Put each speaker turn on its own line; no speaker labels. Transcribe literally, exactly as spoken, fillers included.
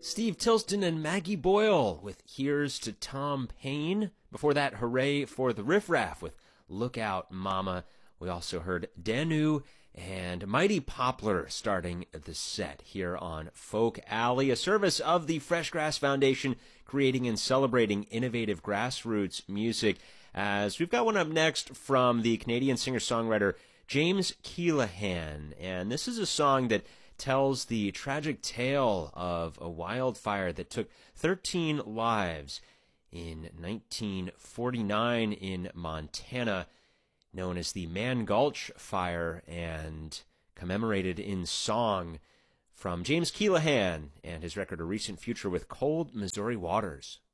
Steve Tilston and Maggie Boyle with Here's to Tom Paine. Before that, hooray for the Riff Raff with Look Out Mama. We also heard Danu and Mighty Poplar starting the set here on Folk Alley, a service of the Fresh Grass Foundation, creating and celebrating innovative grassroots music. As we've got one up next from the Canadian singer-songwriter James Keelaghan, and this is a song that tells the tragic tale of a wildfire that took thirteen lives in nineteen forty-nine in Montana, known as the Mann Gulch Fire, and commemorated in song from James Keelaghan and his record A Recent Future with Cold Missouri Waters.